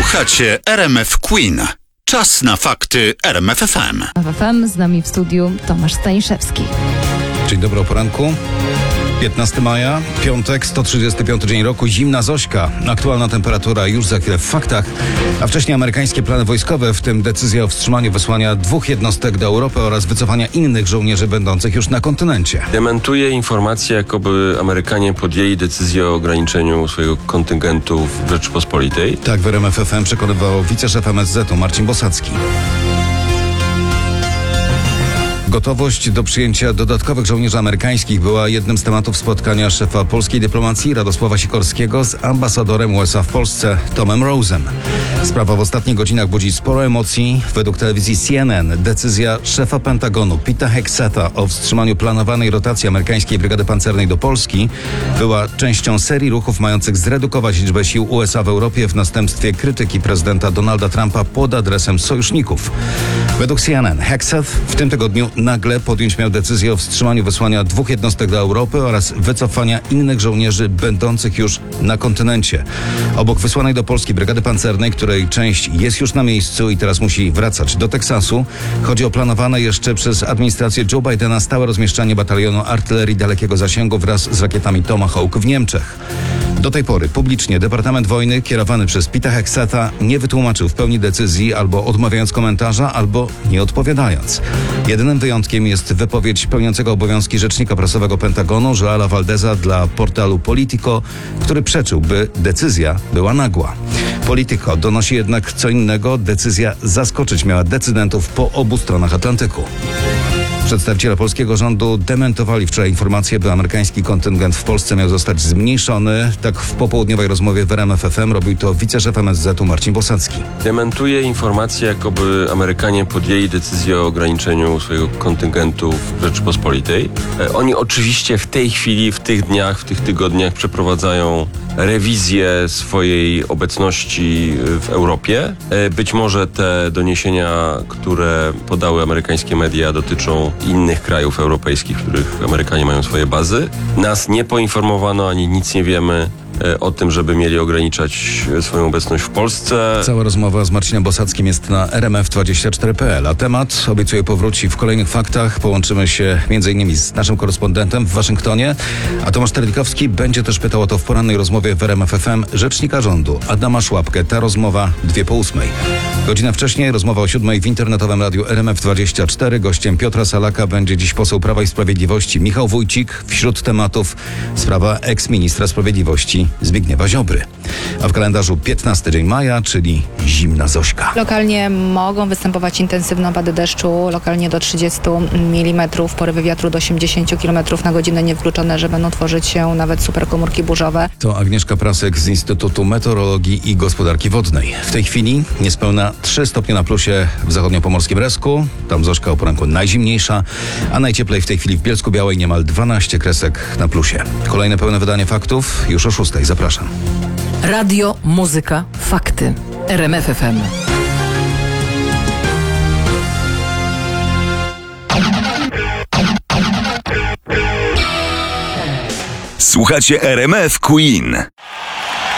Słuchacie RMF Queen. Czas na fakty RMF FM. W FM z nami w studiu Tomasz Staniszewski. Dzień dobry, o poranku. 15 maja, piątek, 135 dzień roku, zimna Zośka. Aktualna temperatura już za chwilę w faktach, a wcześniej amerykańskie plany wojskowe, w tym decyzja o wstrzymaniu wysłania 2 jednostek do Europy oraz wycofania innych żołnierzy będących już na kontynencie. Dementuje informację, jakoby Amerykanie podjęli decyzję o ograniczeniu swojego kontyngentu w Rzeczypospolitej. Tak w RMF FM przekonywał wiceszef MSZ-u Marcin Bosacki. Gotowość do przyjęcia dodatkowych żołnierzy amerykańskich była jednym z tematów spotkania szefa polskiej dyplomacji Radosława Sikorskiego z ambasadorem USA w Polsce Tomem Rose'em. Sprawa w ostatnich godzinach budzi sporo emocji. Według telewizji CNN decyzja szefa Pentagonu Peta Hegseta o wstrzymaniu planowanej rotacji amerykańskiej brygady pancernej do Polski była częścią serii ruchów mających zredukować liczbę sił USA w Europie w następstwie krytyki prezydenta Donalda Trumpa pod adresem sojuszników. Według CNN Hegseth w tym tygodniu nagle podjąć miał decyzję o wstrzymaniu wysłania 2 jednostek do Europy oraz wycofania innych żołnierzy będących już na kontynencie. Obok wysłanej do Polski brygady pancernej, której część jest już na miejscu i teraz musi wracać do Teksasu, chodzi o planowane jeszcze przez administrację Joe Bidena stałe rozmieszczanie batalionu artylerii dalekiego zasięgu wraz z rakietami Tomahawk w Niemczech. Do tej pory publicznie Departament Wojny kierowany przez Peta Hegseta nie wytłumaczył w pełni decyzji, albo odmawiając komentarza, albo nie odpowiadając. Jedynym wyjątkiem jest wypowiedź pełniącego obowiązki rzecznika prasowego Pentagonu Joela Valdeza dla portalu Politico, który przeczył, by decyzja była nagła. Politico donosi jednak co innego. Decyzja zaskoczyć miała decydentów po obu stronach Atlantyku. Przedstawiciele polskiego rządu dementowali wczoraj informację, by amerykański kontyngent w Polsce miał zostać zmniejszony. Tak w popołudniowej rozmowie w RMF FM robił to wiceszef MSZ-u Marcin Bosacki. Dementuje informację, jakoby Amerykanie podjęli decyzję o ograniczeniu swojego kontyngentu w Rzeczypospolitej. Oni oczywiście w tej chwili, w tych dniach, w tych tygodniach przeprowadzają rewizję swojej obecności w Europie. Być może te doniesienia, które podały amerykańskie media, dotyczą innych krajów europejskich, w których Amerykanie mają swoje bazy. Nas nie poinformowano, ani nic nie wiemy o tym, żeby mieli ograniczać swoją obecność w Polsce. Cała rozmowa z Marcinem Bosackim jest na rmf24.pl, a temat, obiecuję, powróci w kolejnych faktach. Połączymy się m.in. z naszym korespondentem w Waszyngtonie, a Tomasz Terlikowski będzie też pytał o to w porannej rozmowie w RMF FM rzecznika rządu Adama Szłapkę. Ta rozmowa 7:02. Godzinę wcześniej rozmowa o 7:00 w internetowym radiu RMF24. Gościem Piotra Salaka będzie dziś poseł Prawa i Sprawiedliwości Michał Wójcik. Wśród tematów sprawa eks-ministra sprawiedliwości Zbigniewa Ziobry. A w kalendarzu 15 dzień maja, czyli zimna Zośka. Lokalnie mogą występować intensywne opady deszczu, lokalnie do 30 mm, porywy wiatru do 80 km na godzinę, niewykluczone, że będą tworzyć się nawet superkomórki burzowe. To Agnieszka Prasek z Instytutu Meteorologii i Gospodarki Wodnej. W tej chwili niespełna 3 stopnie na plusie w zachodniopomorskim Resku. Tam Zośka o poranku najzimniejsza, a najcieplej w tej chwili w Bielsku-Białej, niemal 12 kresek na plusie. Kolejne pełne wydanie faktów już o 6:00. Zapraszam. Radio, muzyka, fakty. RMF FM. Słuchacie RMF Queen.